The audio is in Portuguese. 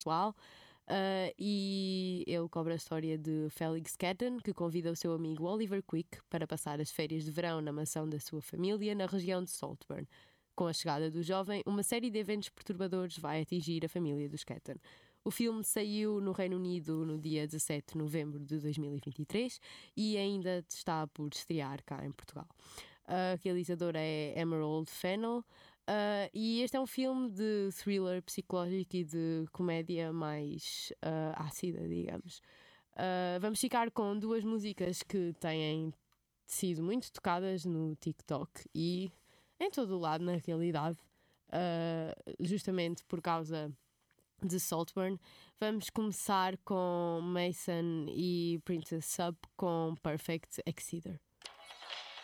pessoal. E ele cobra a história de Felix Catton, que convida o seu amigo Oliver Quick para passar as férias de verão na mansão da sua família na região de Saltburn. Com a chegada do jovem, uma série de eventos perturbadores vai atingir a família dos Catton. O filme saiu no Reino Unido no dia 17 de novembro de 2023 e ainda está por estrear cá em Portugal. A realizadora é Emerald Fennell. E este é um filme de thriller psicológico e de comédia mais ácida, digamos. Vamos ficar com duas músicas que têm sido muito tocadas no TikTok e em todo o lado, na realidade, justamente por causa de Saltburn. Vamos começar com Mason e Princess Sub com Perfect Exceeder.